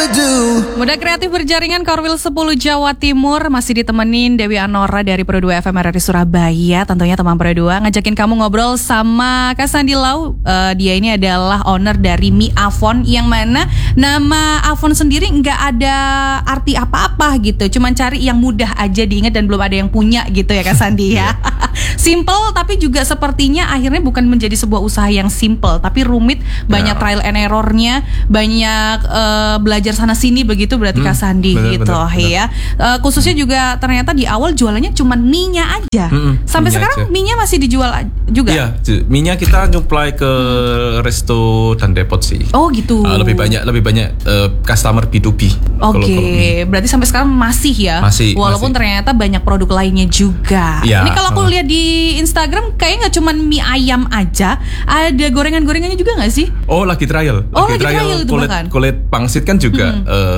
Muda Kreatif Berjaringan Korwil 10 Jawa Timur masih ditemenin Dewi Anora dari Pro 2 FM RRI Surabaya. Tentunya teman Pro 2 ngajakin kamu ngobrol sama Kak Sandi Lau. Dia ini adalah owner dari Mi Afon, yang mana nama Afon sendiri nggak ada arti apa-apa gitu. Cuman cari yang mudah aja diingat dan belum ada yang punya gitu ya Kak Sandi ya. Simple tapi juga sepertinya akhirnya bukan menjadi sebuah usaha yang simple, tapi rumit, banyak trial and errornya, banyak belajar sana sini begitu berarti Kak Sandi gitu ya. Khususnya juga ternyata di awal jualannya cuma mie-nya aja. Sampai sekarang mie-nya masih dijual juga? Iya, mie-nya kita nyuplai ke resto dan depot sih. Oh gitu. Lebih banyak customer B2B. Oke, berarti sampai sekarang masih ya? Walaupun ternyata banyak produk lainnya juga. Ya, ini kalau aku lihat di Instagram kayaknya nggak cuma mie ayam aja, ada gorengan-gorengannya juga nggak sih? Oh, lagi trial. Lagi trial itu kulit pangsit kan juga.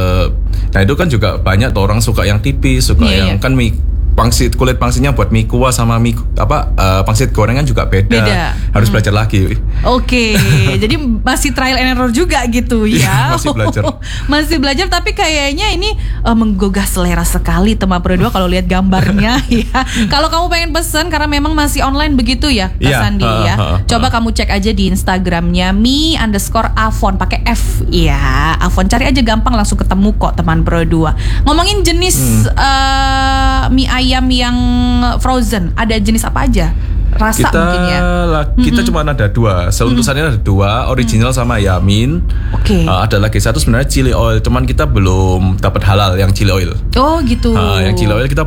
Nah itu kan juga banyak tuh orang suka yang tipis, suka yang kan mie pangsit, kulit pangsitnya buat mie kuah sama mie pangsit gorengan juga beda. Harus belajar lagi. Oke, jadi masih trial and error juga gitu ya. Masih belajar. Masih belajar, tapi kayaknya ini menggugah selera sekali teman Pro 2 kalau lihat gambarnya ya. Kalau kamu pengen pesen karena memang masih online begitu ya Kak Sandi ya. Coba kamu cek aja di Instagramnya mi_afon pakai F ya. Afon, cari aja gampang langsung ketemu kok teman Pro 2. Ngomongin jenis mie ayam yang frozen, ada jenis apa aja? Rasa kita mungkin ya? Kita cuma ada dua. Seuntusannya ada dua, original sama yamin. Oke. Ada lagi satu sebenarnya chili oil, cuman kita belum dapat halal yang chili oil. Oh gitu. Yang chili oil kita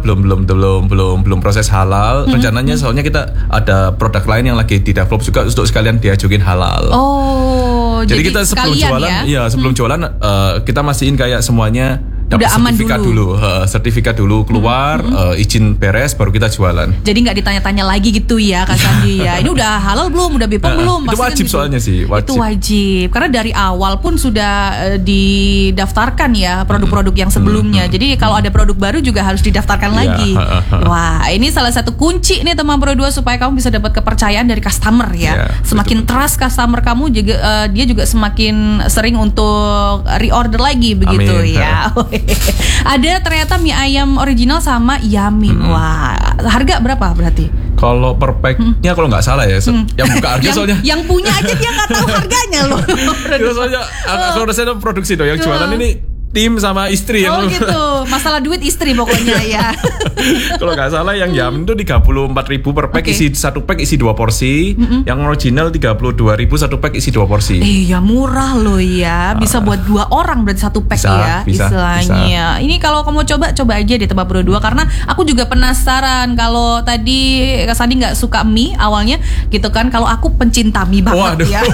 belum proses halal. Rencananya soalnya kita ada produk lain yang lagi di-develop juga untuk sekalian diajukin halal. Oh, jadi kita sebelum jualan sebelum jualan kita mastiin kayak semuanya dapat sertifikat dulu keluar, izin beres baru kita jualan. Jadi nggak ditanya-tanya lagi gitu ya Kak Sandi ya. Ini udah halal belum, udah BPOM belum? Itu wajib gitu. Soalnya sih wajib. Itu wajib karena dari awal pun sudah didaftarkan ya produk-produk yang sebelumnya. Jadi kalau ada produk baru juga harus didaftarkan lagi. Wah, ini salah satu kunci nih teman Pro 2 supaya kamu bisa dapat kepercayaan dari customer ya. Semakin trust customer kamu juga dia juga semakin sering untuk reorder lagi begitu. Amin. Ya. Ada ternyata mie ayam original sama yamin. Wah, harga berapa berarti? Kalau per packnya kalau nggak salah ya, yang buka harga soalnya. Yang punya aja dia nggak tahu harganya loh. Soalnya kalau saya produksi yang jualan ini tim sama istri yang gitu. Masalah duit istri pokoknya ya. Kalau nggak salah yang yamin itu 34.000 per pack, isi satu pack isi 2 porsi. Yang original 32.000 satu pack isi 2 porsi. Ya murah loh ya. Bisa buat 2 orang berarti satu pack bisa, istilahnya. Ini kalau kamu coba aja di tempat Pro 2 karena aku juga penasaran. Kalau tadi Kak Sandi nggak suka mie awalnya gitu kan. Kalau aku pencinta mie banget. Waduh. Ya.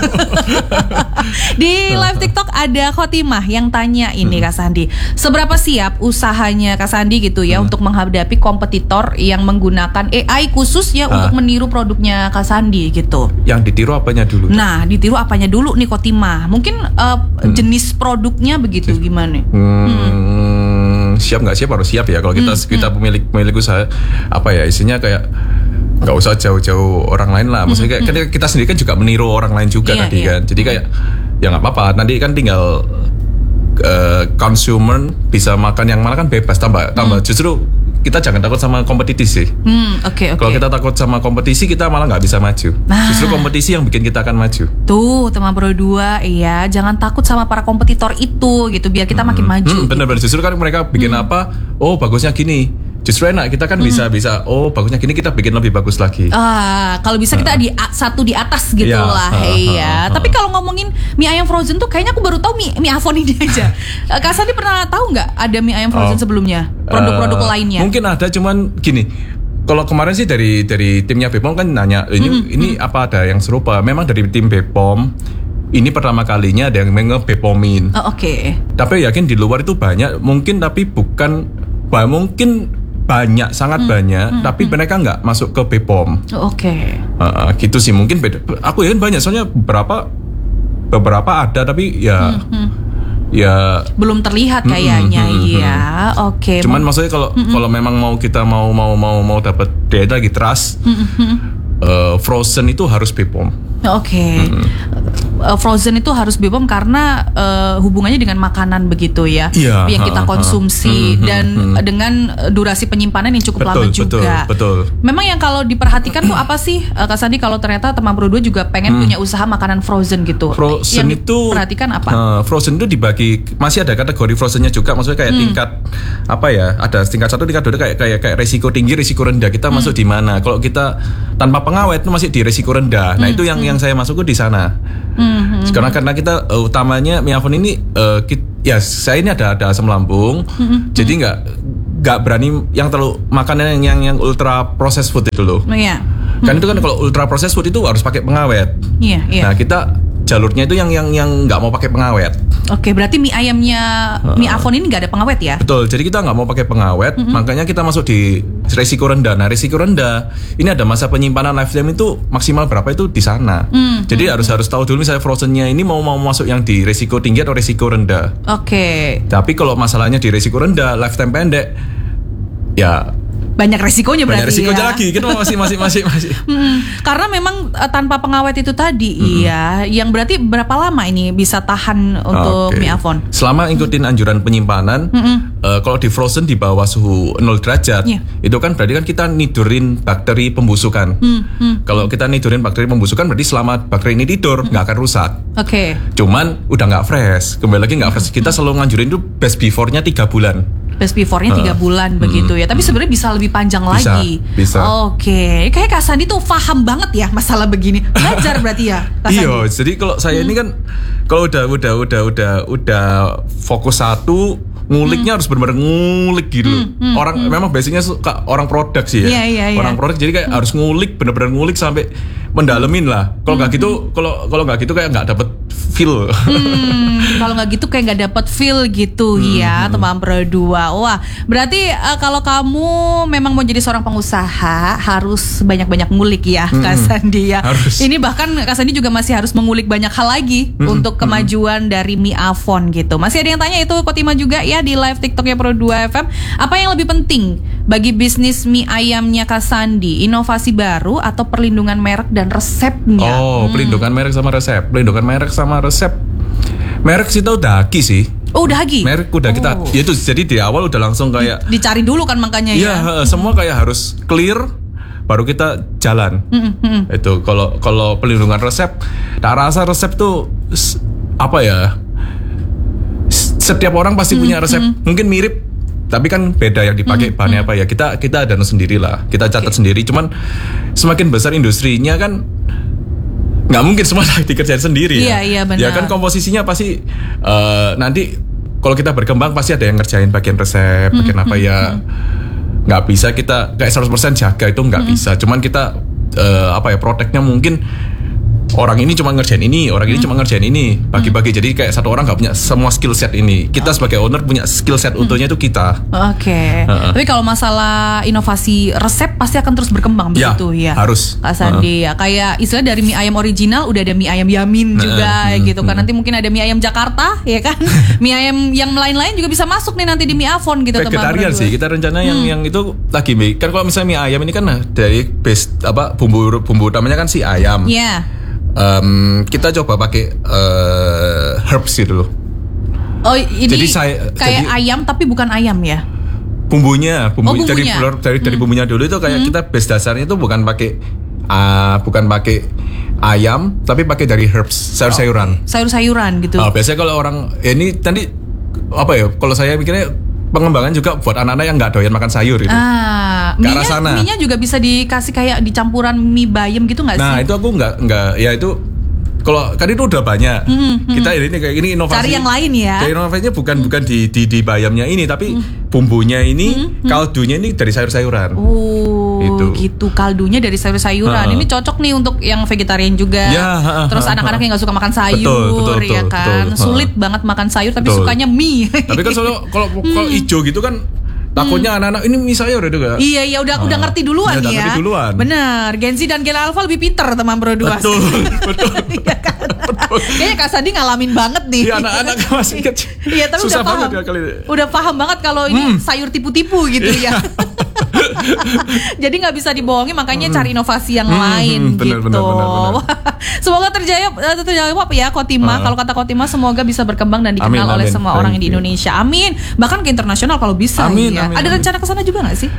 Di live TikTok ada Khotimah yang tanya ini Kak Sandi, seberapa siap usahanya Kak Sandi gitu ya untuk menghadapi kompetitor yang menggunakan AI khusus ya untuk meniru produknya Kak Sandi gitu. Yang ditiru apanya dulu? Nah, ditiru apanya dulu nih Khotimah? Mungkin jenis produknya begitu gimana? Siap nggak siap harus siap ya. Kalau kita pemilik usaha isinya kayak nggak usah jauh-jauh orang lain lah. Maksudnya kayak kita sendiri kan juga meniru orang lain juga tadi kan. Jadi kayak ya nggak apa-apa. Nanti kan tinggal consumer bisa makan yang mana kan bebas tambah. Justru kita jangan takut sama kompetisi sih. Kalau kita takut sama kompetisi kita malah nggak bisa maju. Justru kompetisi yang bikin kita akan maju. Tuh teman Pro 2 ya, jangan takut sama para kompetitor itu gitu biar kita makin maju. Benar-benar justru kan mereka bikin apa? Oh bagusnya gini. Justru enak kita kan bisa oh bagusnya gini kita bikin lebih bagus lagi. Kalau bisa kita satu di atas gitu lah ya. Tapi kalau ngomongin mie ayam frozen tuh kayaknya aku baru tahu mie Afon ini aja. Kak Sandi pernah tahu nggak ada mie ayam frozen sebelumnya? Produk-produk lainnya? Mungkin ada, cuman gini. Kalau kemarin sih dari timnya BPOM kan nanya ini apa ada yang serupa? Memang dari tim BPOM ini pertama kalinya ada yang nge-BPOM-in. Tapi yakin di luar itu banyak mungkin tapi bukan mungkin banyak, sangat banyak, tapi mereka nggak masuk ke BPOM. Gitu sih mungkin beda. Aku yakin banyak, soalnya beberapa ada tapi ya belum terlihat kayaknya ya. Cuman maksudnya kalau memang kita mau dapat data lagi trust, frozen itu harus BPOM. frozen itu harus BPOM karena hubungannya dengan makanan begitu ya, yang kita konsumsi dan dengan durasi penyimpanan yang cukup lama juga. Betul. Memang yang kalau diperhatikan tuh apa sih Kak Sandi kalau ternyata teman Pro 2 juga pengen punya usaha makanan frozen gitu? Frozen yang itu perhatikan apa? Frozen itu dibagi, masih ada kategori frozennya juga, maksudnya kayak tingkat apa ya? Ada tingkat 1, tingkat 2 kayak risiko tinggi, risiko rendah. Kita masuk di mana? Kalau kita tanpa pengawet itu masih di risiko rendah. Nah, itu yang saya masuk ke di sana. Karena kita utamanya Miafon ini saya ini ada asam lambung. Jadi nggak berani yang terlalu makanan yang ultra processed food itu loh. Kan itu kan kalau ultra processed food itu harus pakai pengawet. Nah, kita jalurnya itu yang nggak mau pakai pengawet. Oke, berarti mie ayamnya Miafon ini nggak ada pengawet ya? Betul, jadi kita nggak mau pakai pengawet, makanya kita masuk di risiko rendah. Nah, risiko rendah ini ada masa penyimpanan lifetime itu maksimal berapa itu di sana. Jadi harus tahu dulu misalnya frozennya ini mau masuk yang di risiko tinggi atau risiko rendah. Oke. Tapi kalau masalahnya di risiko rendah, lifetime pendek, ya banyak resikonya berarti. Banyak resikonya lagi, kita masih. Karena memang tanpa pengawet itu tadi, yang berarti berapa lama ini bisa tahan untuk Miafon? Selama ikutin anjuran penyimpanan, kalau di frozen di bawah suhu 0 derajat, itu kan berarti kan kita nidurin bakteri pembusukan. Kalau kita nidurin bakteri pembusukan, berarti selama bakteri ini tidur nggak akan rusak. Cuman udah nggak fresh, kembali lagi nggak fresh. Kita selalu nganjurin itu best before-nya 3 bulan. Best before-nya 3 bulan begitu ya. Tapi sebenarnya bisa lebih panjang lagi. Bisa. Oke. Kayak Kak Sandi tuh paham banget ya masalah begini. Belajar berarti ya Kak Sandi. Iya, jadi kalau saya ini kan kalau udah fokus satu, nguliknya harus benar-benar ngulik gitu. Orang memang basicnya suka orang produk sih ya. Orang produk jadi kayak harus ngulik, benar-benar ngulik sampai mendalemin lah. Kalau nggak gitu, kalau nggak gitu kayak nggak dapet feel. Kalau nggak gitu kayak nggak dapet feel gitu ya teman Pro 2. Wah, berarti kalau kamu memang mau jadi seorang pengusaha harus banyak-banyak ngulik ya Kak Sandi ya. Harus. Ini bahkan Kak Sandi juga masih harus mengulik banyak hal lagi untuk kemajuan dari Miafon gitu. Masih ada yang tanya itu Kotima juga ya di live TikToknya Pro 2 FM. Apa yang lebih penting bagi bisnis mie ayamnya Kak Sandi? Inovasi baru atau perlindungan merek dan resepnya? Perlindungan merek sama resep. Perlindungan merek sama resep. Merek sih tahu daki sih. Udah lagi? Merek udah kita, ya itu jadi di awal udah langsung kayak dicari dulu kan makanya ya. Iya, semua kayak harus clear baru kita jalan. Itu kalau pelindungan resep, tak rasa resep tuh apa ya? Setiap orang pasti punya resep, mungkin mirip, tapi kan beda yang dipakai bahannya apa ya. Kita ada sendiri lah, kita catat sendiri. Cuman semakin besar industrinya kan nggak mungkin semua dikerjain sendiri ya. Iya benar. Ya kan komposisinya pasti nanti kalau kita berkembang pasti ada yang ngerjain bagian resep, bagian apa ya. Nggak bisa kita kayak 100% jaga itu nggak bisa. Cuman kita produknya mungkin orang ini cuma ngerjain ini, orang ini cuma ngerjain ini, bagi-bagi. Jadi kayak satu orang nggak punya semua skill set ini. Kita sebagai owner punya skill set utuhnya itu kita. Tapi kalau masalah inovasi resep pasti akan terus berkembang begitu ya. Harus. Kak Sandi ya. Kayak istilah dari mie ayam original udah ada mie ayam Yamin juga gitu kan. Nanti mungkin ada mie ayam Jakarta ya kan. Mie ayam yang lain-lain juga bisa masuk nih nanti di Miafon gitu teman-teman. Vegetarian sih. Kita rencana yang itu lagi kan kalau misalnya mie ayam ini kan dari base bumbu utamanya kan si ayam. Kita coba pakai herbs gitu loh. Ini jadi ayam tapi bukan ayam ya? Bumbunya. Dari bumbunya dulu itu kayak kita base dasarnya itu bukan pakai ayam tapi pakai dari herbs, sayur-sayuran. Sayur-sayuran gitu. Biasanya kalau orang ini tadi apa ya? Kalau saya mikirnya pengembangan juga buat anak-anak yang nggak doyan makan sayur itu. Mie-nya juga bisa dikasih kayak dicampuran mie bayam gitu nggak sih? Nah itu aku nggak ya itu kalau kan itu udah banyak. Kita ini kayak ini inovasi. Cari yang lain ya. Jadi inovasinya bukan di bayamnya ini tapi bumbunya ini kaldunya ini dari sayur-sayuran. Gitu kaldunya dari sayur-sayuran. Ini cocok nih untuk yang vegetarian juga. Terus anak-anak yang nggak suka makan sayur, betul, ya kan. Sulit banget makan sayur tapi sukanya mie. Tapi kan kalau hijau gitu kan takutnya anak-anak ini mie sayur itu kan. Iya udah ngerti duluan ya. Ngerti duluan. Bener. Gen Z dan Gen Alpha lebih pinter teman Pro 2. Betul. Iya kan? Kayaknya Kak Sandi ngalamin banget nih. Iya anak-anak masih kecil. Iya tapi susah udah paham. Banget ya kali ini. Udah paham banget kalau ini sayur tipu-tipu gitu ya. Jadi nggak bisa dibohongi, makanya cari inovasi yang lain gitu. Benar. Semoga terjawab ya Khotimah. Kalau kata Khotimah, semoga bisa berkembang dan dikenal oleh semua orang di Indonesia. Amin. Bahkan ke internasional kalau bisa. Amin. Ada rencana ke sana juga nggak sih?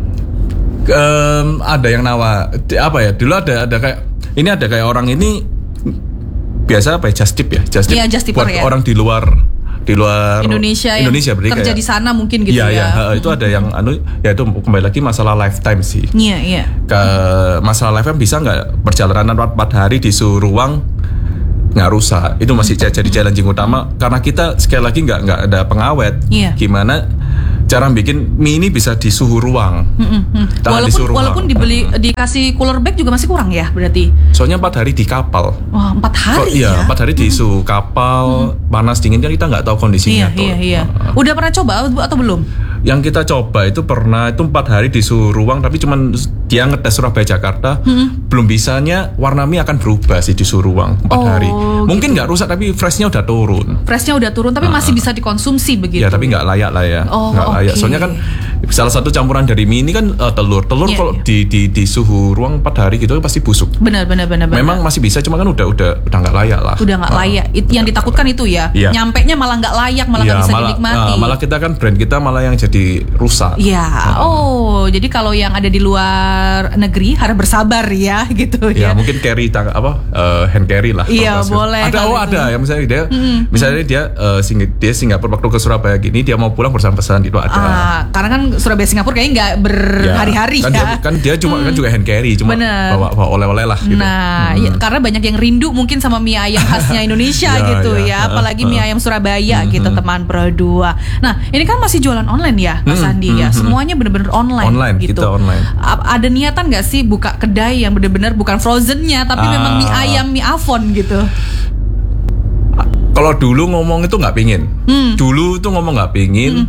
Ada yang apa ya? Dulu ada kayak orang ini biasa apa ya? Just tip ya. Just tip buat orang di luar Indonesia kerja di sana mungkin gitu ya. Itu ada yang ya itu kembali lagi masalah lifetime sih. Iya. Masalah lifetime bisa nggak perjalanan 4 hari di suhu ruang nggak rusak, itu masih jadi challenging utama karena kita sekali lagi nggak ada pengawet. Gimana cara bikin mie ini bisa di suhu ruang. Walaupun dikasih cooler bag juga masih kurang ya berarti. Soalnya 4 hari di kapal. Wah, 4 hari ya? 4 hari di suhu kapal, panas dingin kan kita nggak tahu kondisinya. Iya. Udah pernah coba atau belum? Yang kita coba itu 4 hari di suhu ruang, tapi cuman dia ngetes Surabaya Jakarta, belum bisanya warna mie akan berubah sih di suhu ruang 4 hari. Mungkin nggak rusak tapi freshnya udah turun. Tapi masih bisa dikonsumsi begitu. Ya tapi nggak layak lah ya. Nggak layak. Soalnya kan salah satu campuran dari mie ini kan telur kalau di suhu ruang 4 hari gitu pasti busuk. Benar. Memang masih bisa, cuma kan udah nggak layak lah. Udah nggak layak. Yang ditakutkan itu ya. Nyampenya malah nggak layak, malah nggak bisa dinikmati. Malah kita kan brand kita malah yang jadi rusak. Iya. Jadi kalau yang ada di luar negeri harus bersabar ya gitu ya. Ya mungkin hand carry lah. Iya boleh. Ada ya misalnya dia Singapura waktu ke Surabaya gini, dia mau pulang pesan itu ada. Karena kan Surabaya Singapura kayaknya nggak berhari-hari kan dia cuma kan juga hand carry, cuma bawa oleh-oleh lah gitu. Karena banyak yang rindu mungkin sama mie ayam khasnya Indonesia gitu ya. Apalagi mie ayam Surabaya gitu teman Pro 2. Nah ini kan masih jualan online ya Mas Andi ya. Semuanya benar-benar online gitu. Kita online. Ada niatan nggak sih buka kedai yang benar-benar bukan frozennya tapi memang mie ayam, mie Avon gitu? Kalau dulu ngomong itu nggak pingin. Dulu tuh ngomong nggak pingin.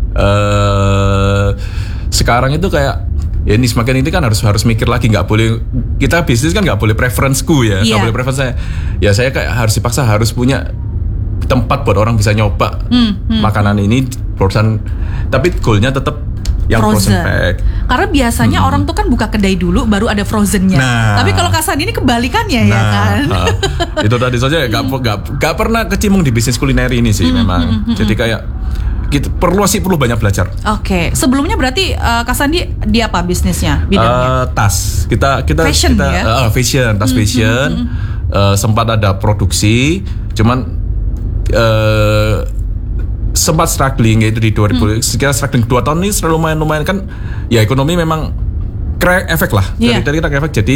Sekarang itu kayak ya ini semakin ini kan harus mikir lagi, nggak boleh kita bisnis kan nggak boleh preferenceku ya, nggak boleh preference saya. Ya saya kayak harus punya tempat buat orang bisa nyoba makanan ini perusahaan, tapi goalnya tetap yang frozen pack. Karena biasanya orang tuh kan buka kedai dulu baru ada frozennya. Tapi kalau Kak Sandi ini kebalikannya ya kan. Itu tadi saja nggak pernah kecimung di bisnis kuliner ini sih memang. Jadi kayak gitu, perlu banyak belajar. Oke. Sebelumnya berarti Kak Sandi di apa bisnisnya? Bidangnya? Tas. Kita fashion ya? Fashion, tas fashion. Sempat ada produksi, cuman sempat struggling yaitu di 2000 sekitar struggling 2 tahun ini selalu lumayan kan ya, ekonomi memang efek lah dari kita efek. Jadi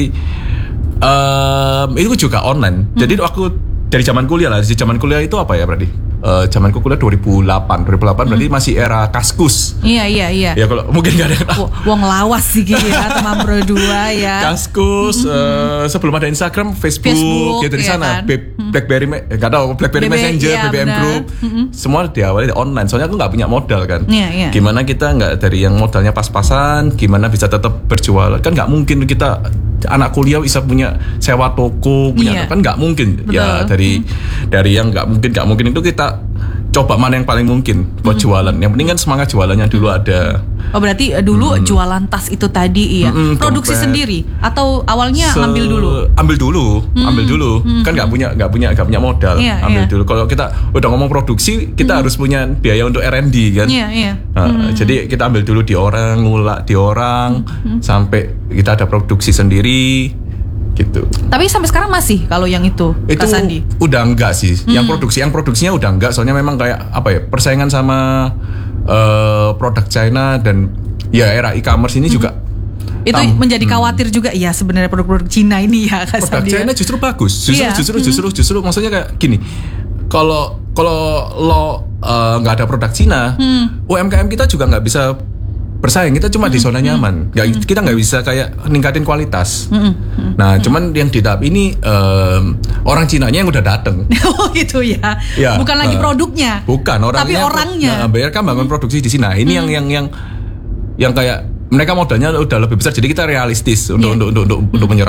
itu juga online. Jadi aku dari zaman kuliah itu apa ya berarti zamanku kuliah 2008 berarti masih era Kaskus. Iya. Ya kalau mungkin nggak ada. Wong lawas sih gitu ya teman Pro 2 ya. Kaskus sebelum ada Instagram, Facebook gitu di sana. Kan? BlackBerry nggak tahu BlackBerry Messenger, BBM Group, semua diawali online. Soalnya aku nggak punya modal kan. Gimana kita nggak dari yang modalnya pas-pasan, gimana bisa tetap berjualan? Kan nggak mungkin kita anak kuliah bisa punya sewa toko, kan nggak mungkin. Betul. Ya dari yang nggak mungkin itu kita coba mana yang paling mungkin buat jualan. Yang penting kan semangat jualannya dulu ada. Oh berarti dulu jualan tas itu tadi produksi sendiri atau awalnya ambil dulu? Ambil dulu. Kan nggak punya modal. Ambil dulu. Kalau kita udah ngomong produksi, kita harus punya biaya untuk R&D kan. Jadi kita ambil dulu di orang, ngulak di orang sampai kita ada produksi sendiri. Gitu. Tapi sampai sekarang masih kalau yang itu Kak Sandi? Udah enggak sih. Yang produksinya udah enggak. Soalnya memang kayak apa ya, persaingan sama produk China dan ya era e-commerce ini juga itu menjadi khawatir juga ya sebenarnya produk-produk Cina ini ya Kak Sandi. Produk China justru bagus. Justru maksudnya kayak gini. Kalau lo nggak ada produk Cina, UMKM kita juga nggak bisa bersaing, kita cuma di zona nyaman. Kita nggak bisa kayak ningkatin kualitas. Nah, cuman yang di tahap ini orang Cinanya yang udah dateng. Oh gitu ya. Bukan lagi produknya. Bukan orangnya. Tapi orangnya. Mereka bangun produksi di sini. Nah, ini yang kayak mereka modalnya udah lebih besar. Jadi kita realistis untuk menyerah.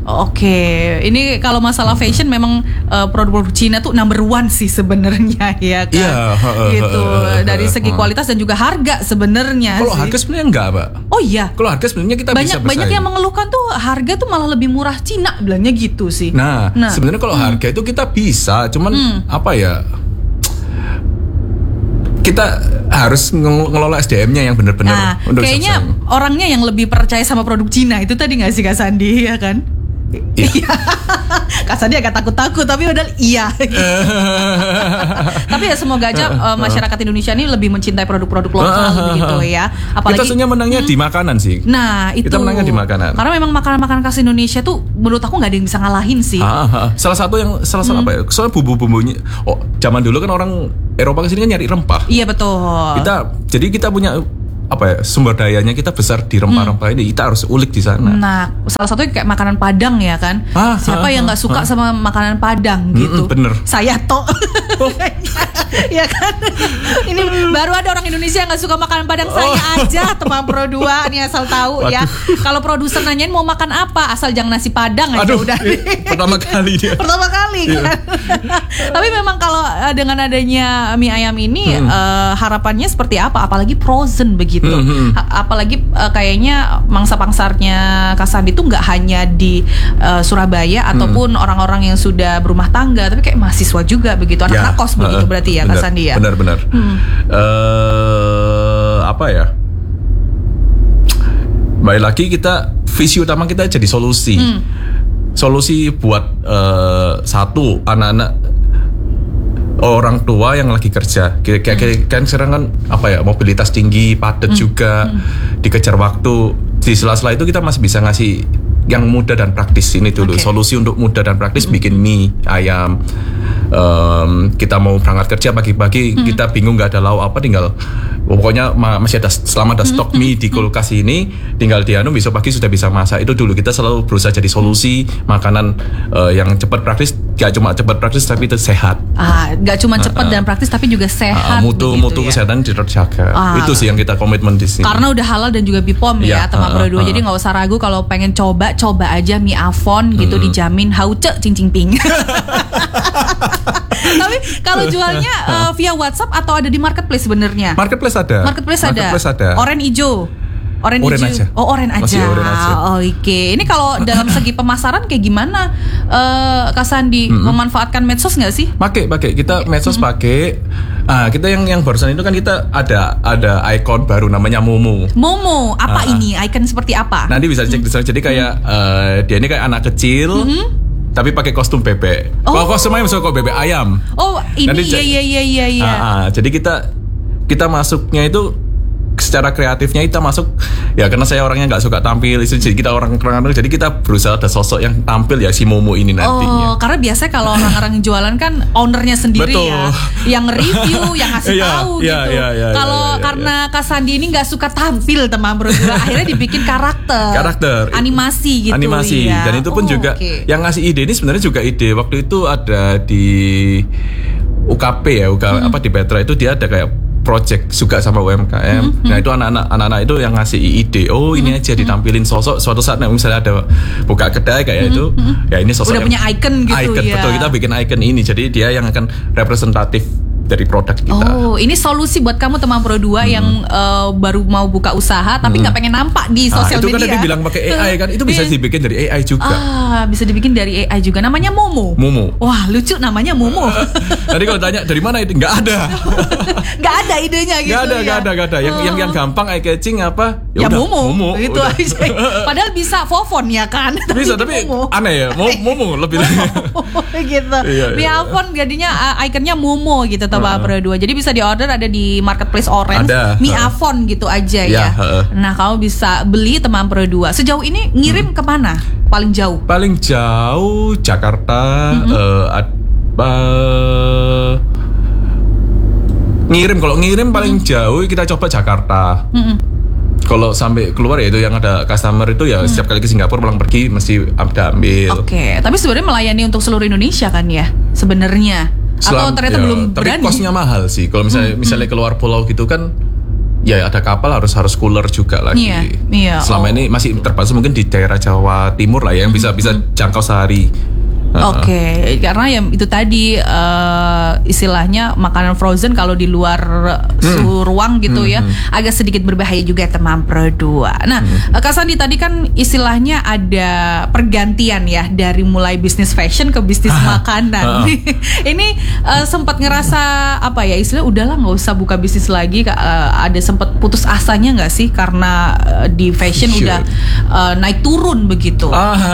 Oke, ini kalau masalah fashion memang produk-produk Cina tuh number one sih sebenarnya ya kan. Iya, gitu. Dari segi kualitas dan juga harga sebenarnya. Kalau harga sebenarnya enggak, Mbak. Oh iya. Kalau harga sebenarnya kita bisa bersaing. Banyak yang mengeluhkan tuh harga tuh malah lebih murah Cina, bilangnya gitu sih. Nah. Sebenarnya kalau harga itu kita bisa, cuman apa ya? Kita harus ngelola SDM-nya yang benar-benar untuk kayaknya bersaing. Orangnya yang lebih percaya sama produk Cina itu tadi nggak sih Kak Sandi ya kan? Iya. Kak Sandi agak takut-takut tapi padahal iya. Tapi ya semoga aja masyarakat Indonesia ini lebih mencintai produk-produk lokal gitu ya. Apalagi kita sebenarnya menangnya di makanan sih. Nah itu kita menangnya di makanan. Karena memang makanan-makanan khas Indonesia tuh menurut aku nggak ada yang bisa ngalahin sih. Salah satu apa ya? Soalnya bumbu-bumbunya. Oh zaman dulu kan orang Eropa kesini kan nyari rempah. Iya betul. Jadi kita punya apa ya, sumber dayanya kita besar di rempah-rempah ini, kita harus ulik di sana. Nah, salah satunya kayak makanan Padang ya kan. Siapa yang nggak suka sama makanan Padang gitu? Bener. Saya toh. Ya kan. Ini baru ada orang Indonesia yang nggak suka makanan Padang. Saya aja teman Pro 2 nih asal tahu. Ya. Kalau produser nanyain mau makan apa, asal jangan nasi Padang aja. Aduh, udah. Pertama kali dia. Pertama kali kan. Tapi memang kalau dengan adanya mie ayam ini harapannya seperti apa? Apalagi frozen begitu. Apalagi kayaknya mangsa pasarnya Kak Sandi itu nggak hanya di Surabaya ataupun orang-orang yang sudah berumah tangga, tapi kayak mahasiswa juga begitu, anak-anak kos begitu berarti ya Kak Sandi ya. Benar-benar. Apa ya? Baik lagi kita visi utama kita jadi solusi. Solusi buat satu anak-anak orang tua yang lagi kerja, kan sekarang kan apa ya, mobilitas tinggi, padat juga, dikejar waktu. Di sela-sela itu kita masih bisa ngasih yang mudah dan praktis ini dulu. Solusi untuk mudah dan praktis, bikin mie ayam. Kita mau berangkat kerja pagi-pagi, kita bingung nggak ada lauk apa, tinggal pokoknya masih ada, selama ada stok mie di kulkas ini, tinggal besok pagi sudah bisa masak. Itu dulu kita selalu berusaha jadi solusi makanan yang cepat praktis. Gak cuma cepat praktis tapi itu sehat. Gak cuma cepat dan praktis tapi juga sehat. Mutu ya? Kesehatan terjaga. Itu sih yang kita komitmen di sini. Karena udah halal dan juga BPOM ya teman Pro 2. Jadi nggak usah ragu kalau pengen coba aja mie Avon gitu, dijamin hauce cing ping. Tapi kalau jualnya via WhatsApp atau ada di marketplace sebenarnya? Marketplace ada. Oranye hijau. Oranye aja. Oh, oranye aja. Oke. Ini kalau dalam segi pemasaran kayak gimana, Kak Sandi? Memanfaatkan medsos nggak sih? Pakai. Kita medsos pakai. Kita yang barusan itu kan kita ada ikon baru namanya Momo. Momo, apa ini? Ikon seperti apa? Nanti bisa cek di sana. Jadi kayak dia ini kayak anak kecil. Tapi pakai kostum bebek. Kalau kostumnya misalnya kok bebek ayam. Oh, ini iya. Jadi kita masuknya itu secara kreatifnya, kita masuk ya karena saya orangnya nggak suka tampil, jadi kita orang jadi kita berusaha ada sosok yang tampil ya si Momo ini nantinya. Karena biasanya kalau orang-orang jualan kan ownernya sendiri. Betul. Ya, yang review, yang ngasih tahu gitu. Kalau karena Kak Sandi ini nggak suka tampil teman Pro 2, akhirnya dibikin karakter animasi gitu. Ya. Dan itu pun juga yang ngasih ide ini sebenarnya juga ide waktu itu ada di UKP ya, apa di Petra itu dia ada kayak project suka sama UMKM. Nah itu anak-anak itu yang ngasih ide. Ini aja ditampilin sosok. Suatu saat misalnya ada buka kedai kayak itu, ya ini sosok udah punya icon gitu. Ya. Betul, kita bikin icon ini. Jadi dia yang akan representatif dari produk kita. Ini solusi buat kamu teman Pro 2 yang baru mau buka usaha tapi nggak pengen nampak di sosial media. Itu kan tadi bilang pakai AI kan, itu bisa dibikin dari AI juga. Bisa dibikin dari AI juga. Namanya Momo. Wah, lucu namanya Momo. Tadi kalau tanya dari mana itu, nggak ada. Nggak ada idenya gitu. Nggak ada. Yang gampang eye catching apa? Ya Momo. Gitu aja. Padahal bisa Fofon ya kan. Bisa tapi aneh ya. Momo lebih. Gitu. Mie Avon jadinya ikonnya Momo gitu. Pro 2. Jadi bisa diorder, ada di marketplace Orange. Mie Avon gitu aja ya. Nah, kamu bisa beli teman Pro 2. Sejauh ini ngirim kemana? Paling jauh? Paling jauh Jakarta. Kalau ngirim paling jauh kita coba Jakarta. Kalau sampai keluar ya itu yang ada customer itu ya setiap kali ke Singapura pulang pergi mesti ada ambil. Tapi sebenarnya melayani untuk seluruh Indonesia kan ya sebenarnya. Atau ternyata belum berani. Tapi kosnya mahal sih. Kalau misalnya keluar pulau gitu kan ya ada kapal harus cooler juga lagi. Iya. Selama ini masih terbatas mungkin di daerah Jawa Timur lah yang bisa jangkau sehari. Oke, karena ya itu tadi istilahnya makanan frozen kalau di luar ruang gitu ya agak sedikit berbahaya juga teman Pro 2. Nah, Kak Sandi tadi kan istilahnya ada pergantian ya dari mulai bisnis fashion ke bisnis makanan. Ini sempat ngerasa apa ya istilah udahlah nggak usah buka bisnis lagi. Ada sempat putus asanya nggak sih karena di fashion udah naik turun begitu?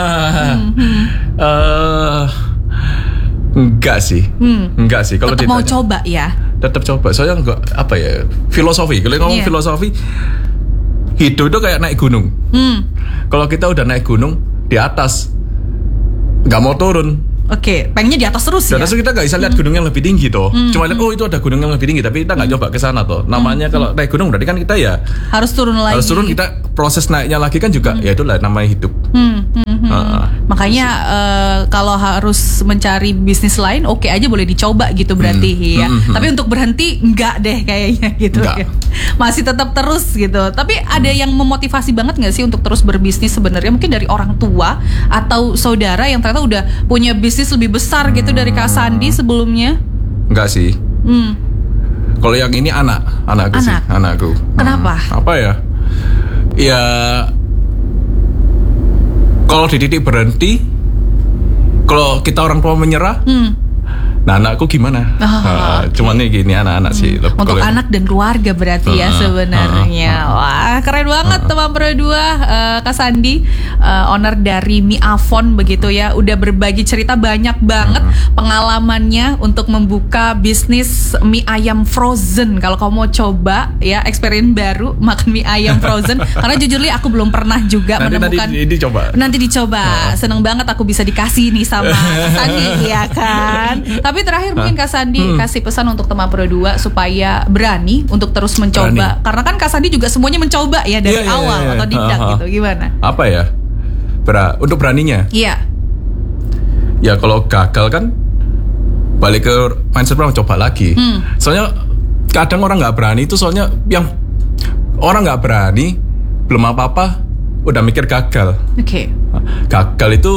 Enggak sih. Kalau tetap mau coba ya. Tetap coba. Soalnya enggak apa ya filosofi. Kalau ngomong filosofi, hidup itu kayak naik gunung. Kalau kita udah naik gunung di atas, nggak mau turun. Oke, pengennya di atas terus ya. Di atas kita nggak bisa lihat gunung yang lebih tinggi toh. Cuma lihat itu ada gunung yang lebih tinggi, tapi kita nggak coba ke sana toh. Namanya kalau naik gunung berarti kan kita ya harus turun lagi. Harus turun, kita proses naiknya lagi kan juga ya itulah namanya hidup. Makanya kalau harus mencari bisnis lain oke aja boleh dicoba gitu berarti ya. Tapi untuk berhenti enggak deh kayaknya gitu. Ya. Masih tetap terus gitu. Tapi ada yang memotivasi banget nggak sih untuk terus berbisnis sebenarnya mungkin dari orang tua atau saudara yang ternyata udah punya bisnis lebih besar gitu dari Kak Sandi sebelumnya? Enggak sih. Kalau yang ini anakku sih, anakku. Kenapa? Apa ya? Ya kalau di titik berhenti, kalau kita orang tua menyerah, nah anakku gimana? Cuman nih gini anak-anak sih. Untuk anak dan keluarga berarti ya sebenarnya. Wah keren banget teman Pro 2. Kak Sandi, owner dari Mi Avon begitu ya, udah berbagi cerita banyak banget pengalamannya untuk membuka bisnis mie ayam frozen. Kalau kamu mau coba ya experience baru makan mie ayam frozen, karena jujur li aku belum pernah juga menemukan. Nanti dicoba. Seneng banget aku bisa dikasih nih sama Kak Sandi ya kan. Tapi terakhir mungkin Kak Sandi kasih pesan untuk teman Pro 2 supaya berani untuk terus mencoba. Karena kan Kak Sandi juga semuanya mencoba ya dari awal atau didak gitu. Gimana? Apa ya? Untuk beraninya? Iya. Ya kalau gagal kan balik ke mindset orang coba lagi. Soalnya kadang orang nggak berani itu soalnya yang orang nggak berani belum apa-apa udah mikir gagal. Oke. Gagal itu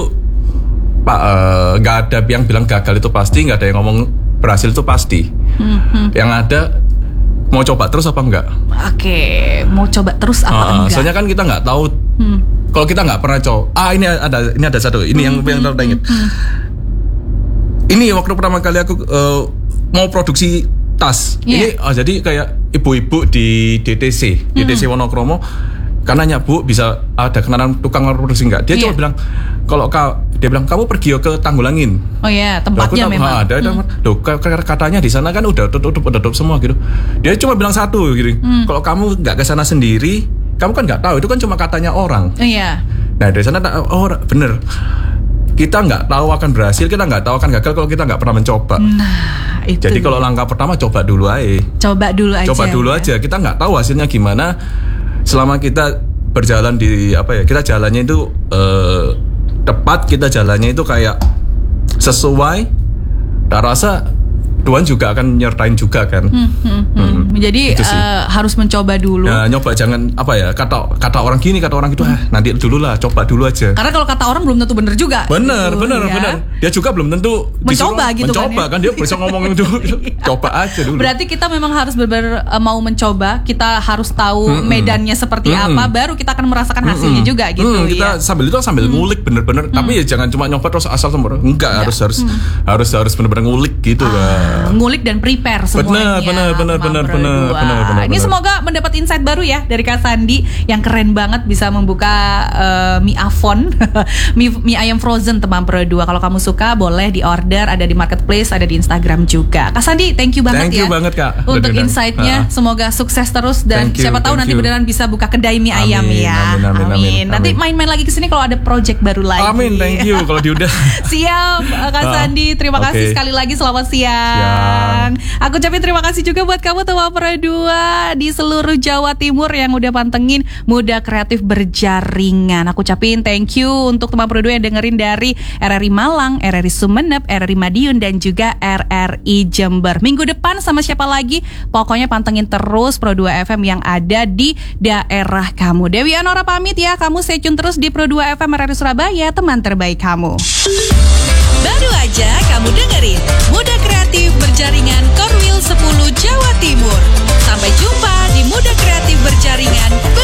nggak ada yang bilang gagal itu pasti, nggak ada yang ngomong berhasil itu pasti. Yang ada mau coba terus apa enggak? Oke, mau coba terus apa enggak? Soalnya kan kita nggak tahu. Kalau kita nggak pernah coba, ini ada satu, ini yang terdapat. Ini waktu pertama kali aku mau produksi tas. Ini jadi kayak ibu-ibu di DTC Wonokromo. Karena Bu bisa ada kenalan tukang produksi enggak? Dia cuma bilang dia bilang kamu pergi ke Tanggulangin. Oh ya, tempatnya memang. Katanya di sana kan udah tutup semua gitu. Dia cuma bilang satu gitu. Kalau kamu nggak ke sana sendiri, kamu kan nggak tahu, itu kan cuma katanya orang. Iya. Nah dari sana bener. Kita nggak tahu akan berhasil, kita nggak tahu akan gagal kalau kita nggak pernah mencoba. Nah, itu. Jadi kalau langkah pertama coba dulu aja. Coba dulu aja. Kita nggak tahu hasilnya gimana. Selama kita berjalan kita jalannya itu tepat, kita jalannya itu kayak sesuai, tak rasa Tuhan juga akan nyertain juga kan. Jadi harus mencoba dulu. Ya, nyoba, jangan kata orang gini, kata orang gitu, nanti dulu lah, coba dulu aja. Karena kalau kata orang belum tentu bener juga. Bener. Dia juga belum tentu mencoba gitu kan dia bisa ngomong dulu. Coba aja dulu. Berarti kita memang harus mau mencoba, kita harus tahu medannya seperti apa, baru kita akan merasakan hasilnya juga gitu. Kita sambil ngulik bener-bener, tapi ya jangan cuma nyoba terus asal sembrono. Enggak, harus bener-bener ngulik gitu lah. Ngulik dan prepare semuanya. Benar. Ini semoga mendapat insight baru ya dari Kak Sandi yang keren banget bisa membuka mie Avon, mie ayam frozen teman Pro 2. Kalau kamu suka boleh di order, ada di marketplace, ada di Instagram juga. Kak Sandi, thank you banget ya. Thank you banget Kak. Untuk insight-nya. Semoga sukses terus dan siapa tahu nanti beneran bisa buka kedai mie ayam ya. Amin. Nanti main-main lagi ke sini kalau ada project baru lagi. Amin, thank you kalau diundang. Siap Kak Sandi, terima kasih sekali lagi, selamat siang. siang. Aku ucapin terima kasih juga buat kamu teman Pro 2 di seluruh Jawa Timur yang udah pantengin Muda Kreatif Berjaringan. Aku ucapin thank you untuk teman Pro 2 yang dengerin dari RRI Malang, RRI Sumeneb, RRI Madiun dan juga RRI Jember. Minggu depan sama siapa lagi? Pokoknya pantengin terus Pro 2 FM yang ada di daerah kamu. Dewi Anora pamit ya. Kamu stay tune terus di Pro 2 FM RRI Surabaya, teman terbaik kamu. Baru aja kamu dengerin Muda Kreatif Berjaringan Korwil 10 Jawa Timur. Sampai jumpa di Muda Kreatif Berjaringan